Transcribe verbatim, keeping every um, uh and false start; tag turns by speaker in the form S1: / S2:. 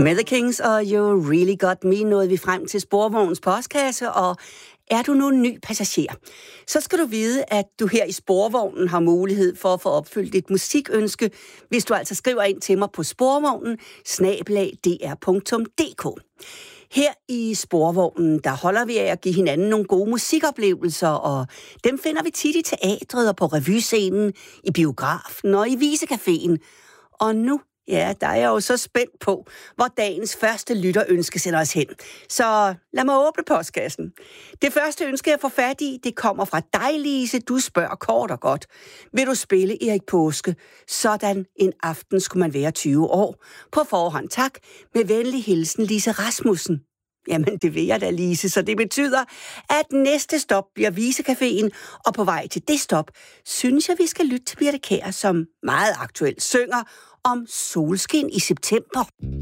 S1: Med The Kings og You Really Got Me nåede vi frem til Sporvognens postkasse, og er du nu en ny passager, så skal du vide, at du her i Sporvognen har mulighed for at få opfyldt et musikønske, hvis du altså skriver ind til mig på sporvognen snabel-a d r punktum d k. Her i Sporvognen, der holder vi af at give hinanden nogle gode musikoplevelser, og dem finder vi tit i teatret og på revyscenen, i biografen og i Visecaféen. Og nu Ja, der er jeg jo så spændt på, hvor dagens første lytterønske sender os hen. Så lad mig åbne postkassen. Det første ønske, jeg får fat i, det kommer fra dig, Lise. Du spørger kort og godt. Vil du spille Erik Paaske? Sådan en aften skulle man være tyve år. På forhånd tak. Med venlig hilsen, Lise Rasmussen. Jamen, det vil jeg da, Lise, så det betyder, at næste stop bliver Visecaféen, og på vej til det stop, synes jeg, vi skal lytte til Birthe Kjær, som meget aktuelt synger om solskin i september.